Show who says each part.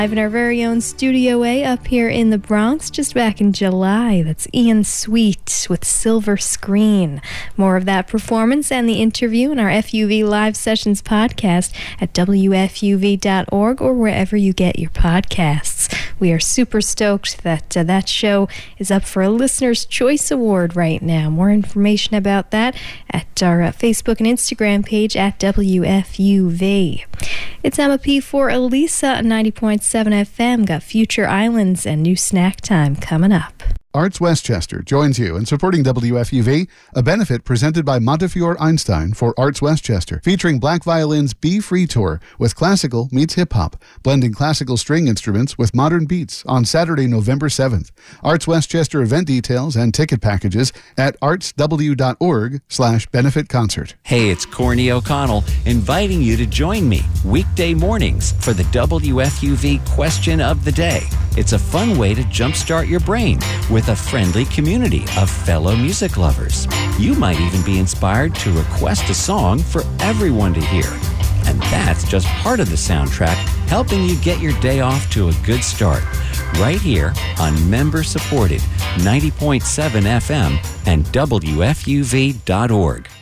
Speaker 1: Live in our very own Studio A up here in the Bronx, just back in July. That's Ian Sweet with Silver Screen. More of that performance and the interview in our FUV Live Sessions podcast at WFUV.org or wherever you get your podcasts. We are super stoked that that show is up for a Listener's Choice Award right now. More information about that at our Facebook and Instagram page at WFUV. It's Emma P. for Elisa at 90.7 FM. Got Future Islands and New Snack Time coming up.
Speaker 2: Arts Westchester joins you in supporting WFUV, a benefit presented by Montefiore Einstein for Arts Westchester, featuring Black Violin's Be Free Tour with classical meets hip-hop, blending classical string instruments with modern beats on Saturday, November 7th. Arts Westchester event details and ticket packages at artsw.org/benefit concert.
Speaker 3: Hey, it's Corny O'Connell inviting you to join me weekday mornings for the WFUV Question of the Day. It's a fun way to jumpstart your brain with a friendly community of fellow music lovers. You might even be inspired to request a song for everyone to hear. And that's just part of the soundtrack, helping you get your day off to a good start. Right here on member-supported 90.7 FM and WFUV.org.